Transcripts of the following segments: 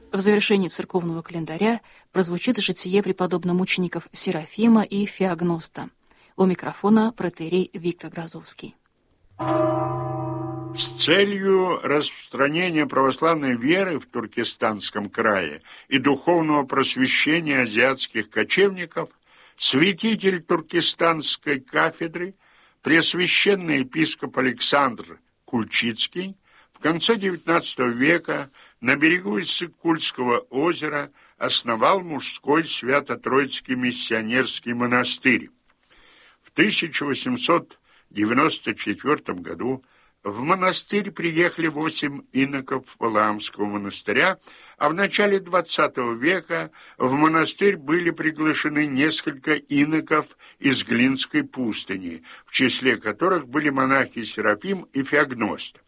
В завершении церковного календаря прозвучит житие преподобно-мучеников Серафима и Феогноста. У микрофона протоиерей Виктор Грозовский. С целью распространения православной веры в Туркестанском крае и духовного просвещения азиатских кочевников святитель Туркестанской кафедры, преосвященный епископ Александр Кульчицкий, в конце XIX века на берегу Иссык-Кульского озера основал мужской Свято-Троицкий миссионерский монастырь. В 1894 году в монастырь приехали 8 иноков Валаамского монастыря, а в начале XX века в монастырь были приглашены несколько иноков из Глинской пустыни, в числе которых были монахи Серафим и Феогност.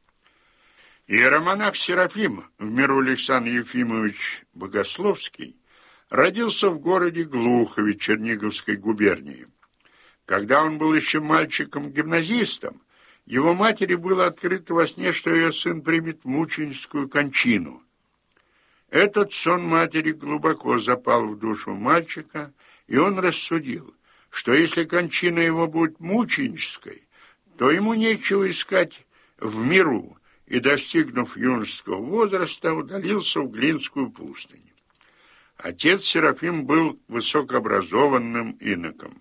Иеромонах Серафим, в миру Александр Ефимович Богословский, родился в городе Глухове Черниговской губернии. Когда он был еще мальчиком-гимназистом, его матери было открыто во сне, что ее сын примет мученическую кончину. Этот сон матери глубоко запал в душу мальчика, и он рассудил, что если кончина его будет мученической, то ему нечего искать в миру, и, достигнув юношеского возраста, удалился в Глинскую пустыню. Отец Серафим был высокообразованным иноком,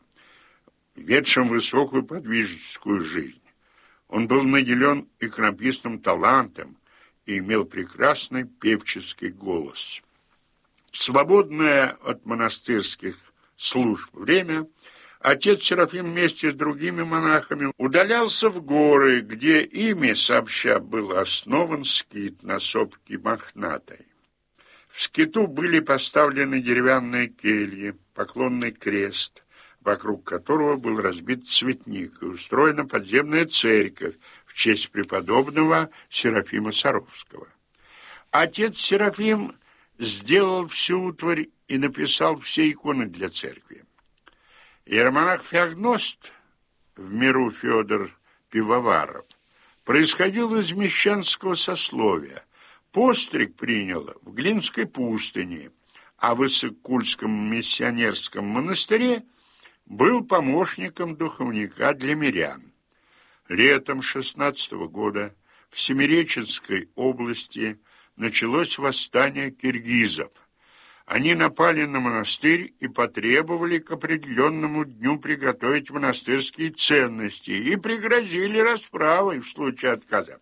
ведшим высокую подвижническую жизнь. Он был наделен иконописным талантом и имел прекрасный певческий голос. В свободное от монастырских служб время отец Серафим вместе с другими монахами удалялся в горы, где ими сообща был основан скит на сопке Мохнатой. В скиту были поставлены деревянные кельи, поклонный крест, вокруг которого был разбит цветник, и устроена подземная церковь в честь преподобного Серафима Саровского. Отец Серафим сделал всю утварь и написал все иконы для церкви. Иеромонах Феогност, в миру Федор Пивоваров, происходил из мещанского сословия. Постриг принял в Глинской пустыне, а в Иссык-Кульском миссионерском монастыре был помощником духовника для мирян. Летом 16 года в Семиреченской области началось восстание киргизов. Они напали на монастырь и потребовали к определенному дню приготовить монастырские ценности и пригрозили расправой в случае отказа.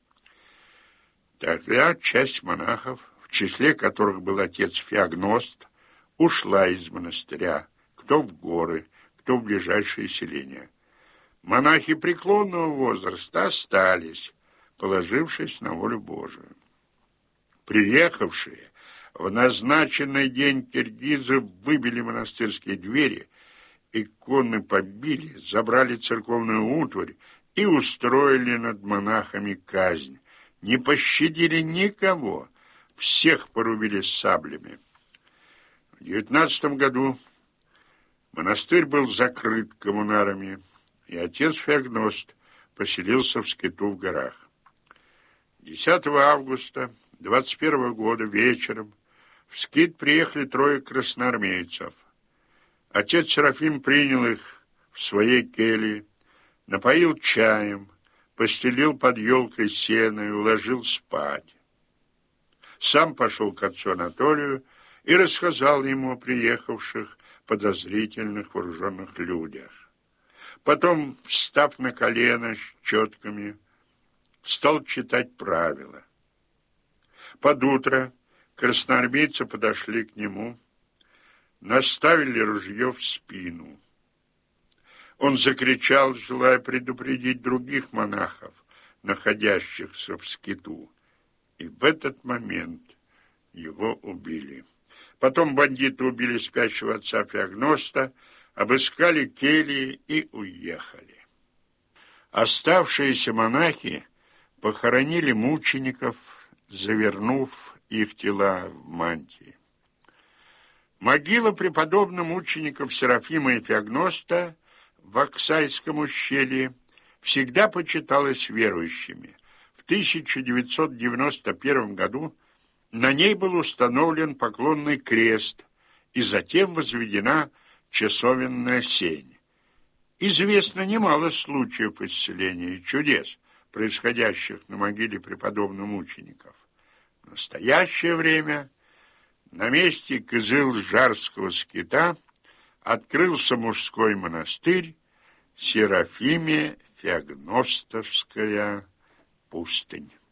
Тогда часть монахов, в числе которых был отец Феогност, ушла из монастыря, кто в горы, кто в ближайшие селения. Монахи преклонного возраста остались, положившись на волю Божию. Приехавшие в назначенный день киргизы выбили монастырские двери, иконы побили, забрали церковную утварь и устроили над монахами казнь. Не пощадили никого, всех порубили саблями. В 19 году монастырь был закрыт коммунарами, и отец Феогност поселился в скиту в горах. 10 августа 21 года вечером в скит приехали 3 красноармейцев. Отец Серафим принял их в своей келье, напоил чаем, постелил под елкой сено и уложил спать. Сам пошел к отцу Анатолию и рассказал ему о приехавших подозрительных вооруженных людях. Потом, встав на колено с четками, стал читать правила. Под утро красноармейцы подошли к нему, наставили ружье в спину. Он закричал, желая предупредить других монахов, находящихся в скиту, и в этот момент его убили. Потом бандиты убили спящего отца Феогноста, обыскали кельи и уехали. Оставшиеся монахи похоронили мучеников, завернув их тела в мантии. Могила преподобных мучеников Серафима и Феогноста в Аксайском ущелье всегда почиталась верующими. В 1991 году На ней был установлен поклонный крест и затем возведена часовенная сень. Известно немало случаев исцеления и чудес, происходящих на могиле преподобно-мучеников. В настоящее время на месте Кызыл-Жарского скита открылся мужской монастырь Серафиме-Феогностовская пустынь.